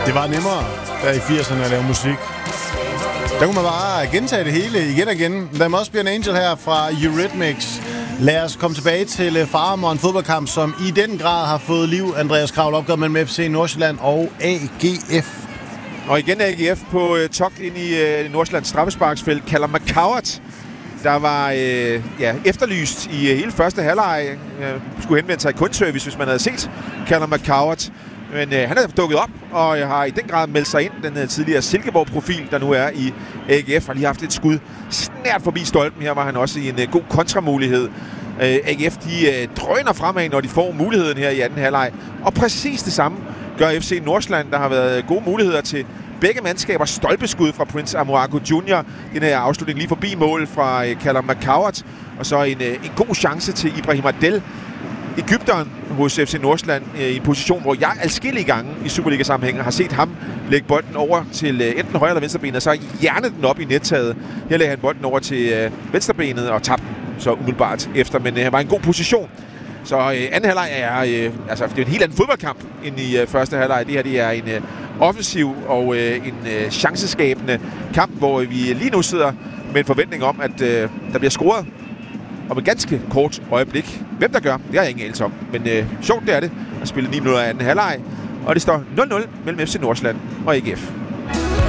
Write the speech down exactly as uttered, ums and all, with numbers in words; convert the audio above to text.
Det var nemmere der i firserne at lave musik. Der kunne man bare gentage det hele igen og igen. Der er også Bjørn Angel her fra Eurythmics. Lad os komme tilbage til Farum og en fodboldkamp, som i den grad har fået liv. Andreas Kravl, opgør mellem F C Nordsjælland og A G F. Og igen A G F på øh, togt ind i øh, Nordsjællands straffesparksfelt. Callum McCowart, der var øh, ja, efterlyst i øh, hele første halvleg. Øh, skulle henvende sig i kundeservice, hvis man havde set Callum McCowart. Men øh, han er dukket op, og jeg har i den grad meldt sig ind. Den øh, tidligere Silkeborg-profil, der nu er i A G F, har lige haft et skud snært forbi stolpen. Her var han også i en øh, god kontramulighed. Øh, A G F, de øh, drøner fremad, når de får muligheden her i anden halvleg. Og præcis det samme gør F C Nordsjælland. Der har været gode muligheder til begge mandskaber. Stolpeskud fra Prince Amoako junior Den her afslutning lige forbi mål fra øh, Callum McCowart. Og så en, øh, en god chance til Ibrahim Adel, Egypteren hos F C Nordsjælland, øh, i en position, hvor jeg adskillige gange i Superliga-sammenhæng har set ham lægge bolden over til øh, enten højre eller venstrebenet, og så hjernet den op i nettaget. Her lagde han bolden over til øh, venstrebenet og tabte den så umiddelbart efter, men øh, han var i en god position. Så øh, anden halvleg er, øh, altså det er en helt anden fodboldkamp end i øh, første halvleg. Det her det er en øh, offensiv og øh, en øh, chanceskabende kamp, hvor vi lige nu sidder med en forventning om, at øh, der bliver scoret om et ganske kort øjeblik. Hvem der gør, det har jeg ingen anelse om. Men øh, sjovt det er det at spille ni minutter af anden halvleg. Og det står nul nul mellem F C Nordsjælland og A G F.